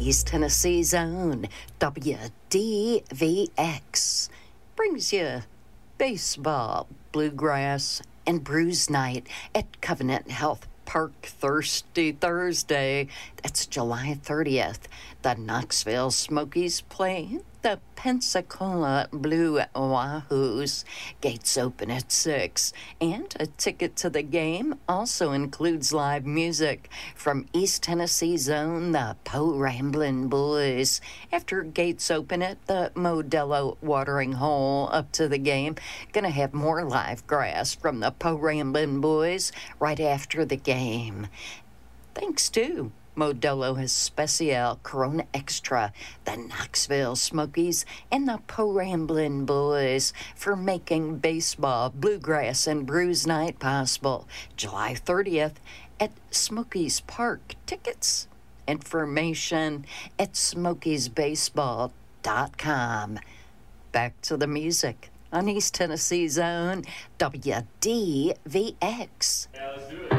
East Tennessee's own WDVX brings you baseball, bluegrass, and brews night at Covenant Health Park Thirsty Thursday. That's July 30th. The Knoxville Smokies play the Pensacola Blue Wahoos. Gates open at 6. And a ticket to the game also includes live music from East Tennessee's own the Po Ramblin' Boys. After gates open at the Modelo Watering Hole up to the game, gonna have more live grass from the Po Ramblin' Boys right after the game. Thanks to Modelo Especial, Corona Extra, the Knoxville Smokies, and the Po Ramblin' Boys for making baseball, bluegrass, and brews night possible. July 30th at Smokies Park. Tickets, information at smokiesbaseball.com. Back to the music on East Tennessee's own WDVX. Yeah, let's do it.